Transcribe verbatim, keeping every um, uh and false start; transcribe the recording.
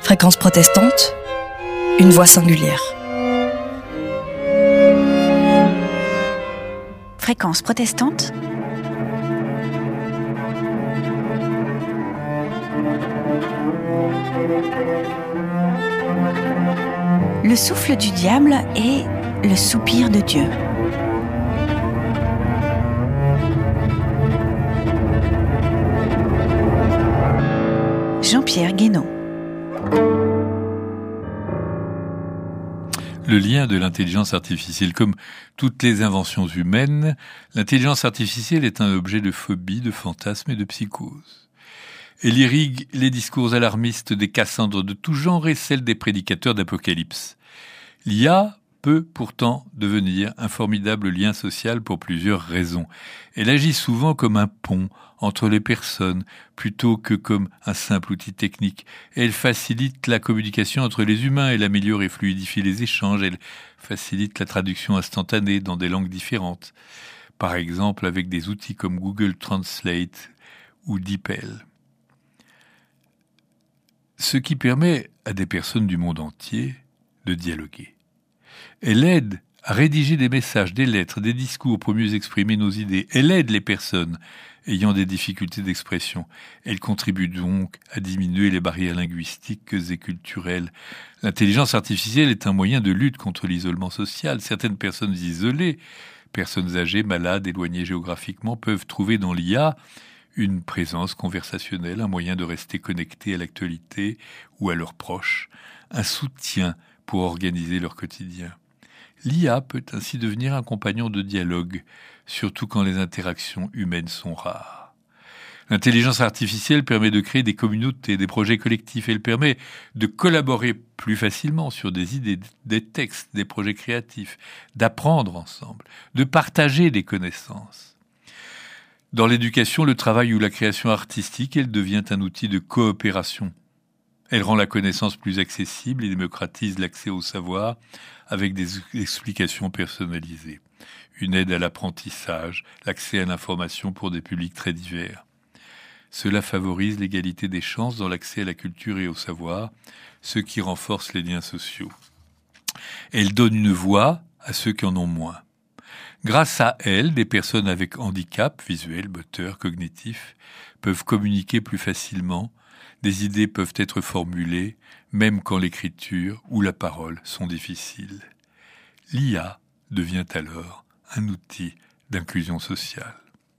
Fréquence protestante, une voix singulière. Fréquence protestante. Le souffle du diable et le soupir de Dieu. Jean-Pierre Guénaud. Le lien de l'intelligence artificielle. Comme toutes les inventions humaines, l'intelligence artificielle est un objet de phobie, de fantasme et de psychose. Elle irrigue les discours alarmistes des Cassandres de tout genre et celles des prédicateurs d'Apocalypse. L'I A peut pourtant devenir un formidable lien social pour plusieurs raisons. Elle agit souvent comme un pont entre les personnes plutôt que comme un simple outil technique. Elle facilite la communication entre les humains, elle améliore et fluidifie les échanges, elle facilite la traduction instantanée dans des langues différentes. Par exemple avec des outils comme Google Translate ou DeepL. Ce qui permet à des personnes du monde entier de dialoguer. Elle aide à rédiger des messages, des lettres, des discours pour mieux exprimer nos idées. Elle aide les personnes ayant des difficultés d'expression. Elle contribue donc à diminuer les barrières linguistiques et culturelles. L'intelligence artificielle est un moyen de lutte contre l'isolement social. Certaines personnes isolées, personnes âgées, malades, éloignées géographiquement, peuvent trouver dans l'I A une présence conversationnelle, un moyen de rester connecté à l'actualité ou à leurs proches, un soutien pour organiser leur quotidien. L'I A peut ainsi devenir un compagnon de dialogue, surtout quand les interactions humaines sont rares. L'intelligence artificielle permet de créer des communautés, des projets collectifs. Elle permet de collaborer plus facilement sur des idées, des textes, des projets créatifs, d'apprendre ensemble, de partager des connaissances. Dans l'éducation, le travail ou la création artistique, elle devient un outil de coopération. Elle rend la connaissance plus accessible et démocratise l'accès au savoir avec des explications personnalisées. Une aide à l'apprentissage, l'accès à l'information pour des publics très divers. Cela favorise l'égalité des chances dans l'accès à la culture et au savoir, ce qui renforce les liens sociaux. Elle donne une voix à ceux qui en ont moins. Grâce à elle, des personnes avec handicap visuel, moteur, cognitif peuvent communiquer plus facilement. Des idées peuvent être formulées, même quand l'écriture ou la parole sont difficiles. L'I A devient alors un outil d'inclusion sociale.